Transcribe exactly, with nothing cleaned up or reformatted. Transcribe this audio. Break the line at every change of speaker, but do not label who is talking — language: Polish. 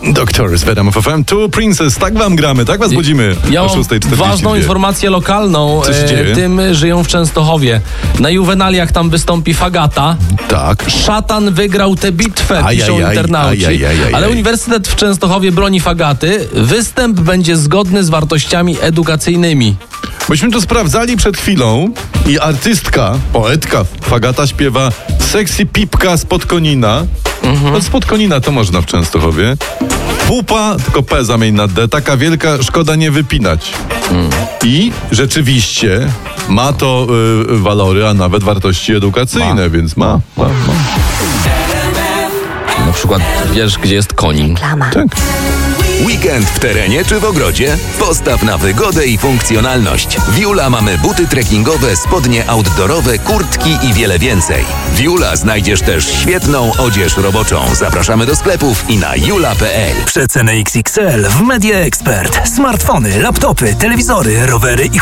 Doctors w R M F F M, Two Princess, tak wam gramy, tak was budzimy
ja
o szósta czterdzieści dwa.
Ważną informację lokalną,
Co się
e,
dzieje?
tym żyją w Częstochowie. Na Juwenaliach tam wystąpi Fagata.
Tak.
Szatan wygrał tę bitwę,
Aj,
piszą
aj, aj,
internauci.
aj, aj, aj,
Ale
aj.
Uniwersytet w Częstochowie broni Fagaty. Występ będzie zgodny z wartościami edukacyjnymi.
Myśmy to sprawdzali przed chwilą i artystka, poetka Fagata śpiewa Sexy Pipka spod Konina. Mhm. No spod Konina to można w Częstochowie. Pupa, tylko P zamień na D, taka wielka, szkoda nie wypinać. Mm. I rzeczywiście ma to y, walory, a nawet wartości edukacyjne, ma. więc ma. ma, ma.
Na przykład wiesz, gdzie jest Konin.
Tak.
Weekend w terenie czy w ogrodzie? Postaw na wygodę i funkcjonalność. W Jula mamy buty trekkingowe, spodnie outdoorowe, kurtki i wiele więcej. W Jula znajdziesz też świetną odzież roboczą. Zapraszamy do sklepów i na jula kropka p l.
Przeceny X X L w Media Expert. Smartfony, laptopy, telewizory, rowery i